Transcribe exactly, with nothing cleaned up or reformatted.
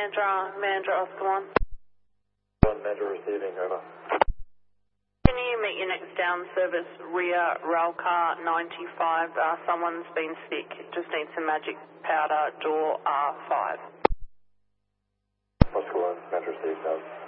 Mandra, Mandra, Oscar one. One Mandra receiving, over. Can you meet your next down service, rear rail car ninety-five? Uh, someone's been sick, just needs some magic powder, door R five. Oscar one, Mandra received, over.